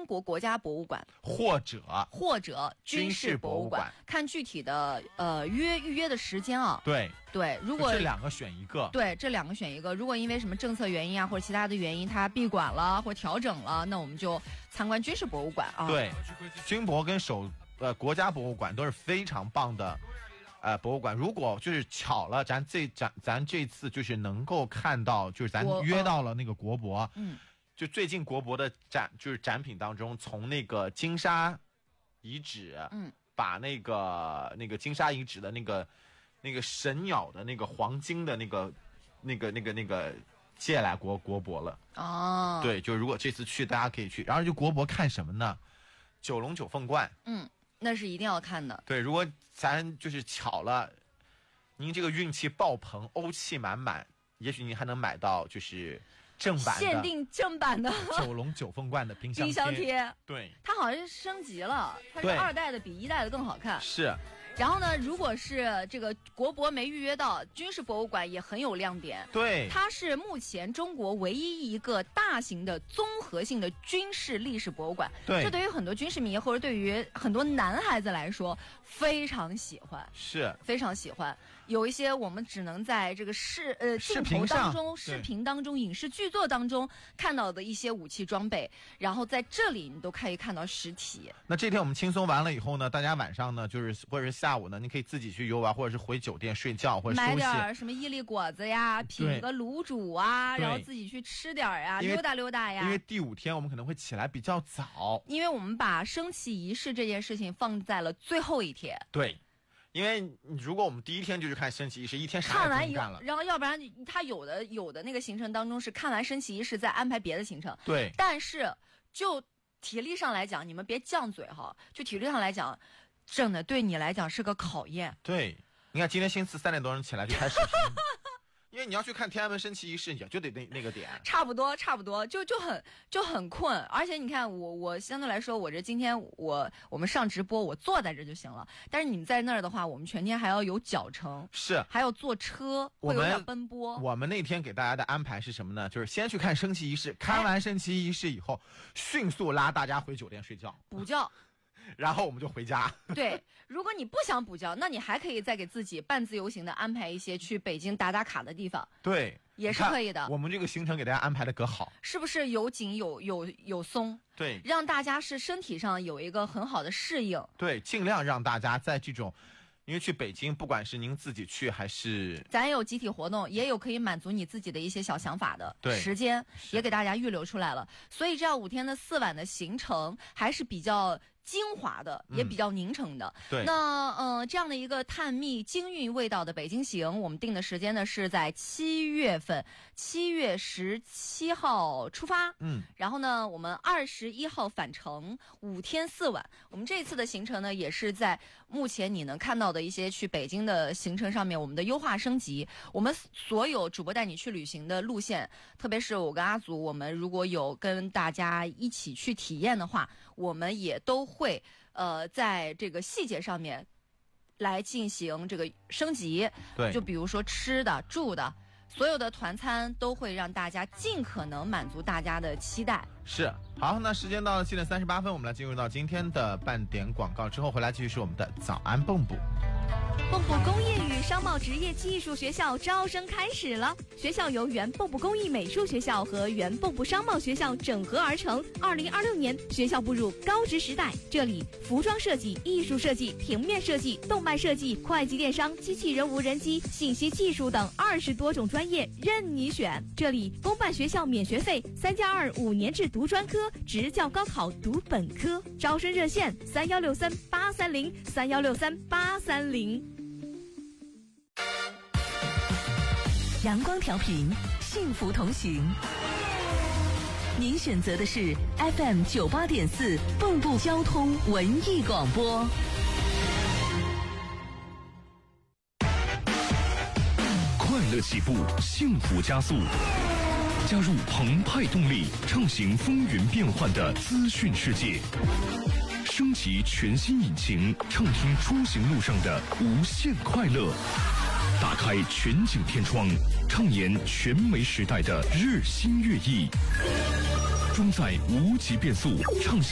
中国国家博物馆， 或者军事博物馆，看具体的预约的时间啊。对，如果这两个选一个。 对，这两个选一个。如果因为什么政策原因啊，或者其他的原因，它闭馆了或调整了，那我们就参观军事博物馆啊。 对，军博跟国家博物馆都是非常棒的博物馆。如果就是巧了，咱这次就是能够看到，就是咱约到了那个国博，就最近国博的展品当中，从那个金沙遗址，把那个金沙遗址的那个神鸟的那个黄金的那个借来国博了。哦，对，就如果这次去，大家可以去。然后就国博看什么呢？九龙九凤观。 那是一定要看的。 对，如果咱就是巧了，您这个运气爆棚，欧气满满，也许您还能买到就是正版的限定正版的九龙九凤观的冰箱贴。 对， 它好像是升级了，它是2代的比1代的更好看。 是。 然后呢，如果是这个国博没预约到，军事博物馆也很有亮点。 对， 它是目前中国唯一一个大型的综合性的军事历史博物馆。 对， 这对于很多军事迷或者对于很多男孩子来说非常喜欢， 是非常喜欢。有一些我们只能在这个视频当中、影视剧作当中看到的一些武器装备，然后在这里你都可以看到实体。 那这天我们轻松完了以后呢，大家晚上呢，就是或者是下午呢，你可以自己去游玩，或者是回酒店睡觉，或者买点什么伊利果子呀，品个卤煮啊，然后自己去吃点呀，溜达溜达呀。 因为第5天我们可能会起来比较早， 因为我们把升旗仪式这件事情放在了最后一天。 对。因为如果我们第1天就去看升旗仪式，一天啥也不能干了。 然后要不然他有的那个行程当中是看完升旗仪式再安排别的行程。 对。 但是就体力上来讲，你们别犟嘴哈。就体力上来讲，真的对你来讲是个考验。 对，你看今天星期4 3点多钟起来就开视频。因为你要去看天安门升旗仪式，也就得那个点。差不多， 就很困。而且你看我相对来说，我这今天我们上直播，我坐在这就行了。但是你们在那儿的话，我们全天还要有脚程， 是还要坐车，会有点奔波。 我们那天给大家的安排是什么呢？就是先去看升旗仪式，看完升旗仪式以后，迅速拉大家回酒店睡觉补觉。 然后我们就回家。 对，如果你不想补觉，那你还可以再给自己半自由行的安排一些去北京打卡的地方。 对， 也是可以的。 我们这个行程给大家安排的可好， 是不是有紧有松？ 对， 让大家是身体上有一个很好的适应。 对，尽量让大家在这种。因为去北京，不管是您自己去还是咱有集体活动，也有可以满足你自己的一些小想法的时间，也给大家预留出来了。所以这样5天的4晚的行程还是比较精华的，也比较凝成的。 对， 那这样的一个探秘京韵味道的北京行，我们定的时间呢是在7月份，7月17号出发。然后呢，我们21号返程，5天4晚。我们这次的行程呢，也是在目前你能看到的一些去北京的行程上面，我们的优化升级。我们所有主播带你去旅行的路线，特别是我跟阿祖，我们如果有跟大家一起去体验的话，我们也都会在这个细节上面来进行这个升级。 对， 就比如说吃的住的，所有的团餐都会让大家尽可能满足大家的期待。 是，好，那时间到了7点38分，我们来进入到今天的半点广告之后，回来继续是我们的早安蹦补。 蚌埠工业与商贸职业技术学校招生开始了，学校由原蚌埠工艺美术学校和原蚌埠商贸学校整合而成。2026年，学校步入高职时代，这里服装设计、艺术设计、平面设计、动漫设计、会计电商、机器人无人机、信息技术等20多种专业任你选。这里公办学校免学费，3+2 5年制读专科，职教高考读本科。招生热线3163-830，3163-830。 阳光调频，幸福同行。您选择的是 FM 98.4蚌埠交通文艺广播。 快乐起步，幸福加速。加入澎湃动力，畅行风云变幻的资讯世界。升级全新引擎，畅听出行路上的无限快乐。打开全景天窗，畅言全媒时代的日新月异。装载无极变速，畅行